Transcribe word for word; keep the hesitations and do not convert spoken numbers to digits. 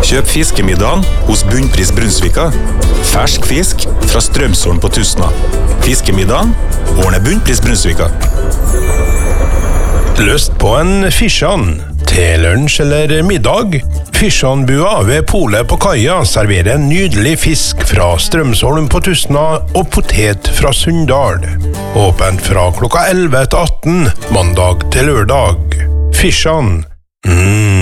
Kjøp fiskemiddagen hos Bunnpris Brunsvika. Fersk fisk fra Strømsholm på Tustna. Fiskemiddagen ordner Bunnpris Brunsvika. Lyst på en fisjan til lunsj eller middag? Fisjanbua ved Polet på Kaja serverer en nydelig fisk fra Strømsholm på Tustna og potet fra Sunndal. Åpent fra klokka elleve til atten, mandag til lørdag. Fisjan. Mm.